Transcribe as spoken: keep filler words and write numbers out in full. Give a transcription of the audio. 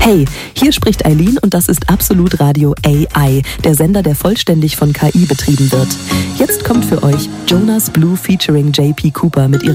Hey, hier spricht Eileen und das ist Absolut Radio A I, der Sender, der vollständig von K I betrieben wird. Jetzt kommt für euch Jonas Blue featuring J P Cooper mit ihrer